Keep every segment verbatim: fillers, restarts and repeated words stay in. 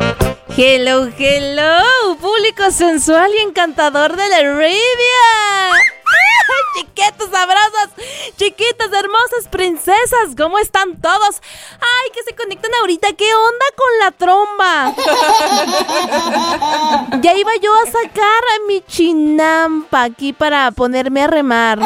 Hello, hello, público sensual y encantador de la radio. Chiquitos sabrosos, chiquitas hermosas princesas, ¿cómo están todos? Ay, que se conectan ahorita, ¿qué onda con la tromba? Ya iba yo a sacar a mi chinampa aquí para ponerme a remar.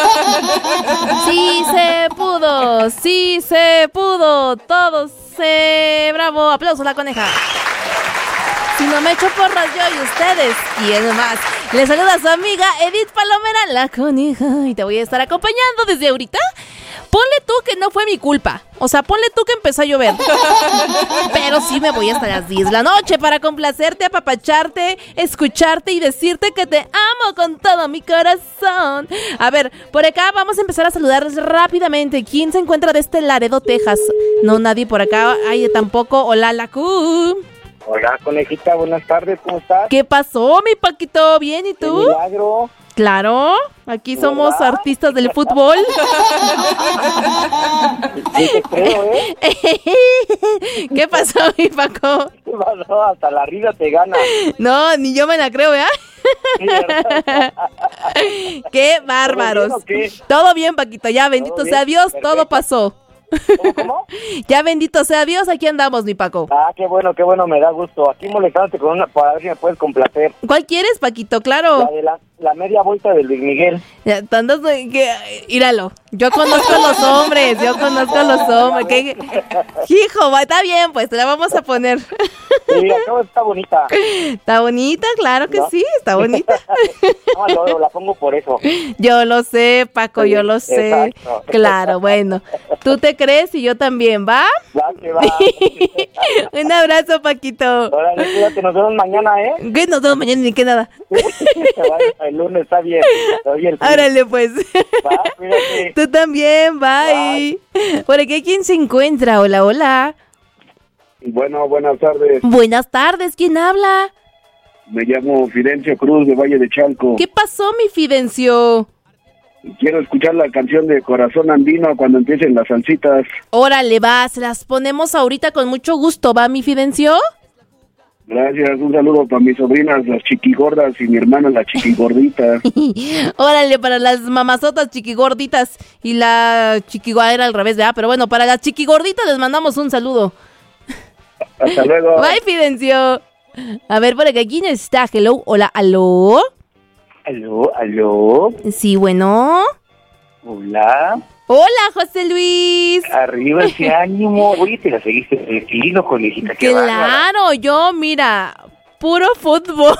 Sí se pudo, sí se pudo, todos se... Bravo, aplauso a la coneja. Si no me echo porras yo y ustedes, ¿quién más? Les saluda su amiga Edith Palomera, la coneja, y te voy a estar acompañando desde ahorita. Ponle tú que no fue mi culpa, o sea, ponle tú que empezó a llover. Pero sí me voy hasta las diez de la noche para complacerte, apapacharte, escucharte y decirte que te amo con todo mi corazón. A ver, por acá vamos a empezar a saludarles rápidamente. ¿Quién se encuentra de este Laredo, Texas? No, nadie por acá, ay, tampoco. Hola, la Q. Hola, conejita, buenas tardes, ¿cómo estás? ¿Qué pasó, mi Paquito? ¿Bien? ¿Y tú? ¡Qué milagro! Claro, aquí somos ¿verdad? Artistas del fútbol. Sí te creo, ¿eh? ¿Qué pasó, mi Paco? ¿Qué pasó? Hasta la risa te gana. No, ni yo me la creo, ¿verdad? Sí, ¿verdad? ¡Qué bárbaros! ¿Todo bien o qué? Todo bien, Paquito, ya bendito ¿Todo bien? sea Dios, Perfecto. todo pasó. ¿Cómo, cómo? Ya bendito sea Dios, aquí andamos, mi Paco. Ah, qué bueno, qué bueno, me da gusto. Aquí molestándote con una, para ver si me puedes complacer. ¿Cuál quieres, Paquito? Claro. La de la, la media vuelta de Luis Miguel. Ya, tantos de que, íralo, yo conozco a los hombres, yo conozco a los hombres. ¿Qué? Hijo, va, está bien, pues te la vamos a poner. Sí, acabo, está bonita. Está bonita, claro que ¿No? sí, está bonita. No, lo, la pongo por eso. Yo lo sé, Paco, yo lo sé. Exacto. Claro, bueno, tú te crees y yo también, ¿va? Va, que va. Un abrazo, Paquito. Órale, cuídate, nos vemos mañana, ¿eh? ¿Qué? Nos vemos mañana ni que nada. El lunes está bien. Oye, el fin. Órale, pues. Va, cuídate. Tú también, bye. Por aquí, ¿quién se encuentra? Hola, hola. Bueno, buenas tardes. Buenas tardes, ¿quién habla? Me llamo Fidencio Cruz de Valle de Chalco. ¿Qué pasó, mi Fidencio? Quiero escuchar la canción de Corazón Andino cuando empiecen las salsitas. Órale, va, se las ponemos ahorita con mucho gusto, ¿va, mi Fidencio? Gracias, un saludo para mis sobrinas, las chiquigordas, y mi hermana, la chiquigordita. Órale, para las mamazotas chiquigorditas y la chiquiguá era al revés, ¿verdad? Pero bueno, para las chiquigorditas les mandamos un saludo. Hasta luego. Bye, Fidencio. A ver, por acá, ¿quién está? Hello, hola, aló. Aló, aló. Sí, bueno. Hola. Hola, José Luis. Arriba ese ánimo. Oye, te la seguiste definido, conejita. Qué bárbara. Claro, yo, mira, puro fútbol.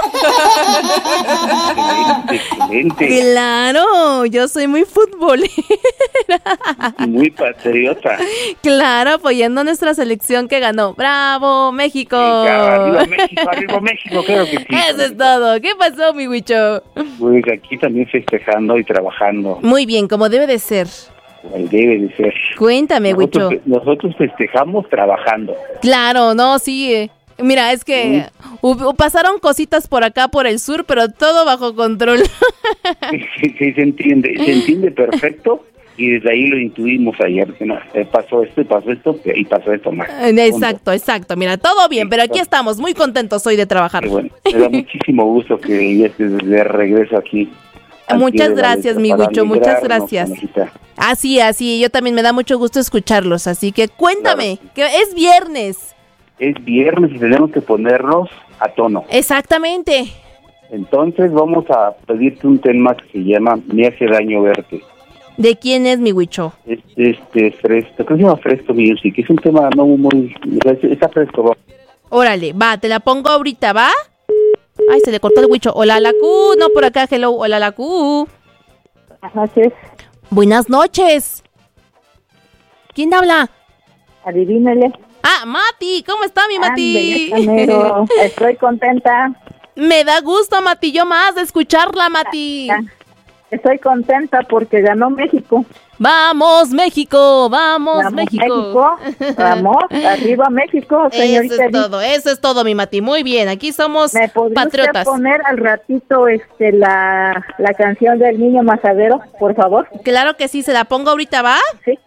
Excelente, excelente. Claro, yo soy muy futbolera. Muy patriota. Claro, apoyando a nuestra selección que ganó. ¡Bravo, México! Venga, arriba México, arriba México, claro que sí. Eso es todo. ¿Qué pasó, mi Huicho? Pues aquí también festejando y trabajando. Muy bien, como debe de ser. Como debe de ser. Cuéntame, Huicho. Nosotros, nosotros festejamos trabajando. Claro, no, sí. eh. Mira, es que hubo- pasaron cositas por acá, por el sur, pero todo bajo control. Sí, sí, se entiende, se entiende perfecto. Y desde ahí lo intuimos ayer, que no, eh, pasó esto y pasó esto y pasó esto más. Exacto, exacto. Mira, todo bien, pero aquí estamos, muy contentos hoy de trabajar. Y bueno, me da muchísimo gusto que ya estés de regreso aquí. al Muchas pie de la gracias, letra mi para Huicho, muchas alegrarnos, gracias. conejita. Así, así, yo también me da mucho gusto escucharlos, así que cuéntame, que es viernes. Es viernes y tenemos que ponernos a tono. Exactamente. Entonces vamos a pedirte un tema que se llama Me hace daño verte. ¿De quién es, mi Huicho? Es, este, fresco, creo que se llama Fresco Music, es un tema no muy, está fresco. ¿Va? Órale, va, te la pongo ahorita, ¿va? Ay, se le cortó el Huicho. Hola, la Q, no por acá, hello, hola, la Q. Buenas noches. Buenas noches. ¿Quién habla? Adivínele. Ah, Mati, ¿cómo está mi Mati? Ándele, Camero. Estoy contenta. Me da gusto, Mati, yo más de escucharla, Mati. Estoy contenta porque ganó México. Vamos, México, vamos, Vamos, México. México. Vamos, arriba México, señorita. Eso es Edith. todo, eso es todo, mi Mati. Muy bien, aquí somos ¿Me podría usted patriotas. poner al ratito este la, la canción del niño mazadero, por favor? Claro que sí, se la pongo ahorita, ¿va? Sí.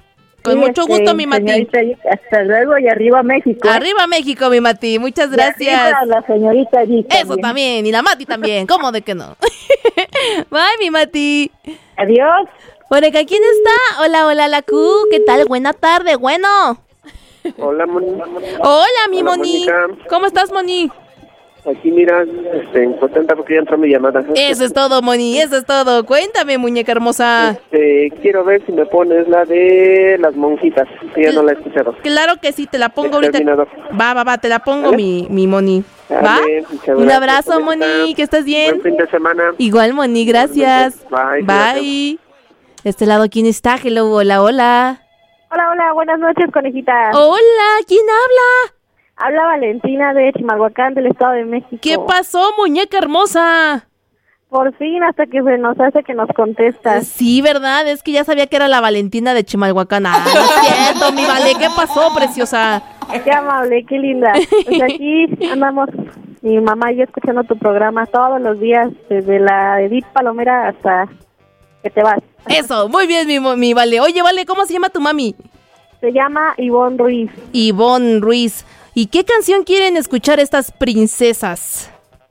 Con Sí, mucho este, gusto, mi Mati. señorita Gis, hasta luego y arriba México. Arriba México, mi Mati. Muchas Y gracias. arriba la señorita Gis Eso también. Y la Mati también. ¿Cómo de que no? Bye, mi Mati. Adiós. Por acá, ¿quién está? Hola, hola, la Q. ¿Qué tal? Buena tarde. Bueno. Hola, Moni. Hola, mi Hola, Moni. Mónica. ¿Cómo estás, Moni? Aquí, mira, este, contenta porque ya entró mi llamada. Eso es todo, Moni. Eso es todo. Cuéntame, muñeca hermosa. Este, quiero ver si me pones la de las monjitas, que ya no la he escuchado. Claro que sí, te la pongo ahorita. Terminador. Va, va, va, te la pongo, ¿Vale? mi, mi Moni. ¿Va? Dale, muchas Un gracias, abrazo, Mónica. Moni. Que estés bien. Buen fin de semana. Igual, Moni, gracias. Bye, Bye. De este lado, ¿quién está? Hello, hola, hola. Hola, hola, buenas noches, conejita. Hola, ¿quién habla? Habla Valentina de Chimalhuacán, del Estado de México. ¿Qué pasó, muñeca hermosa? Por fin, hasta que se nos hace que nos contestas. Sí, ¿verdad? Es que ya sabía que era la Valentina de Chimalhuacán. Ah, no es cierto, mi Vale. ¿Qué pasó, preciosa? Qué amable, qué linda. Pues aquí andamos, mi mamá y yo escuchando tu programa todos los días, desde la Edith Palomera hasta que te vas. Eso, muy bien, mi, mo- mi Vale. Oye, Vale, ¿cómo se llama tu mami? Se llama Ivonne Ruiz. Ivonne Ruiz. ¿Y qué canción quieren escuchar estas princesas?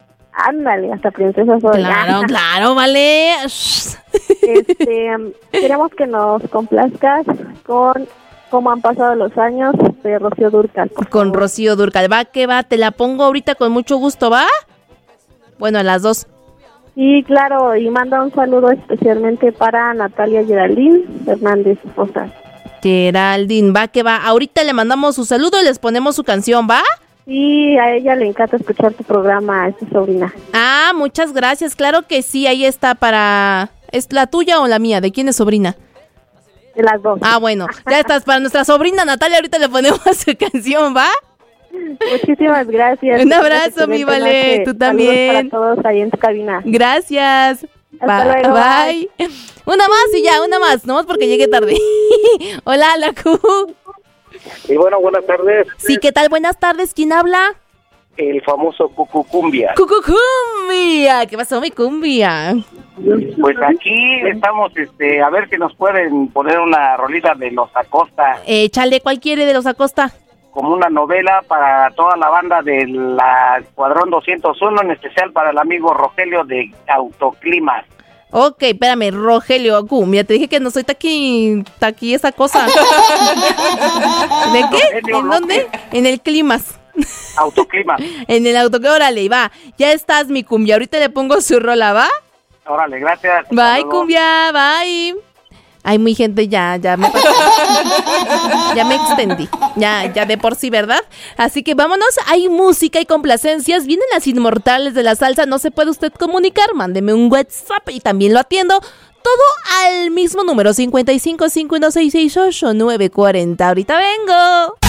Ándale, hasta princesa soy. Claro, claro, Vale. Shh. Este, um, queremos que nos complazcas con Cómo han pasado los años de Rocío Dúrcal. por Con favor. Rocío Dúrcal. Va, que va, te la pongo ahorita con mucho gusto, ¿va? Bueno, a las dos. Sí, claro, y manda un saludo especialmente para Natalia Geraldine Hernández Sosa. Geraldine, va, que va. Ahorita le mandamos su saludo y les ponemos su canción, ¿va? Sí, a ella le encanta escuchar tu programa, es su sobrina. Ah, muchas gracias. Claro que sí, ahí está para... ¿Es la tuya o la mía? ¿De quién es sobrina? De las dos. Ah, bueno, ya estás. Para nuestra sobrina Natalia, ahorita le ponemos su canción, ¿va? Muchísimas gracias. Un abrazo, mi Excelente Vale, noche. tú también. Saludos para todos ahí en tu cabina. Gracias. Hasta Ba- luego, bye. Una más y ya, una más, nomás porque llegué tarde. Hola, la Q. Y bueno, buenas tardes. Sí, ¿qué tal? Buenas tardes, ¿quién habla? El famoso Cucucumbia. Cucucumbia. ¿Qué pasó, mi cumbia? Pues aquí estamos, este, a ver si nos pueden poner una rolita de Los Acosta, Échale, ¿cuál quiere de los Acosta? como una novela para toda la banda del Escuadrón doscientos uno, en especial para el amigo Rogelio de Autoclimas. Ok, espérame, Rogelio, cumbia, te dije que no soy taqui, taqui esa cosa. ¿De qué? Rogelio ¿En dónde? López. En el Climas. Autoclimas. En el auto, que órale, va. Ya estás, mi cumbia. Ahorita le pongo su rola, ¿va? Órale, gracias. Hasta Bye, luego. cumbia, bye. Ay, muy gente, ya, ya me pasé. Ya me extendí. Ya, ya de por sí, ¿verdad? Así que vámonos. Hay música y complacencias. Vienen las inmortales de la salsa. No se puede usted comunicar. Mándeme un WhatsApp y también lo atiendo. Todo al mismo número cincuenta y cinco, cinco uno seis seis ocho nueve cuarenta. Ahorita vengo.